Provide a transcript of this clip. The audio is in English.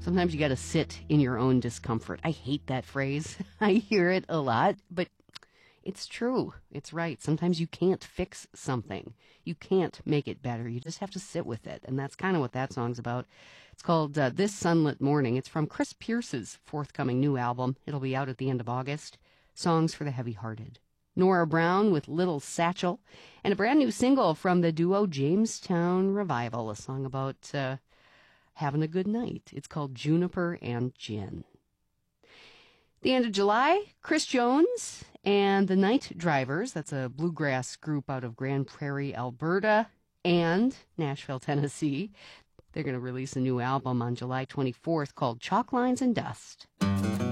Sometimes you got to sit in your own discomfort. I hate that phrase. I hear it a lot, but it's true. It's right. Sometimes you can't fix something. You can't make it better. You just have to sit with it. And that's kind of what that song's about. It's called This Sunlit Morning. It's from Chris Pierce's forthcoming new album. It'll be out at the end of August. Songs for the Heavy-Hearted. Nora Brown with Little Satchel, and a brand new single from the duo Jamestown Revival, a song about having a good night. It's called Juniper and Gin. The end of July, Chris Jones and the Night Drivers, that's a bluegrass group out of Grand Prairie, Alberta, and Nashville, Tennessee. They're going to release a new album on July 24th called Chalk Lines and Dust.